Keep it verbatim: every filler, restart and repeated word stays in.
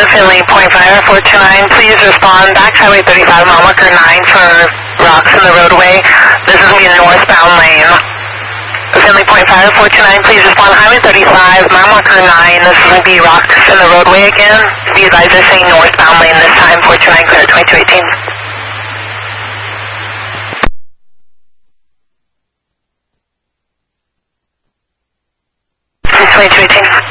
to Finley, point five four two nine. Please respond back Highway thirty-five, mile marker nine for rocks in the roadway. This is going to be a northbound lane. Finley, point five four two nine. Please respond Highway thirty-five, mile marker nine. This is going to be rocks in the roadway again. These guys are saying northbound lane this time. four two nine, clear twenty-two eighteen. twenty-two eighteen.